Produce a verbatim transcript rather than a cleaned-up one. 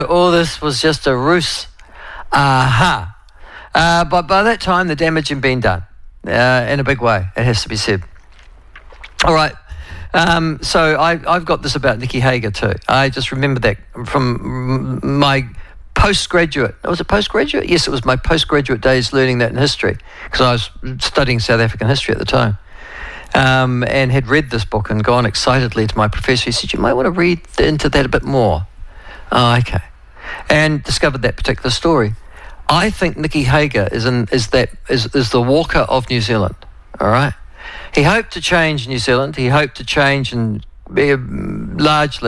all this was just a ruse. Aha. Uh, but by that time, the damage had been done uh, in a big way, it has to be said. All right. Um, so I, I've got this about Nicky Hager too. I just remember that from my postgraduate. Was it postgraduate? Yes, it was my postgraduate days learning that in history, because I was studying South African history at the time. Um, and had read this book and gone excitedly to my professor. He said, you might want to read into that a bit more. Oh, okay. And discovered that particular story. I think Nicky Hager is, in, is, that, is, is the Walker of New Zealand, all right? He hoped to change New Zealand. He hoped to change and be largely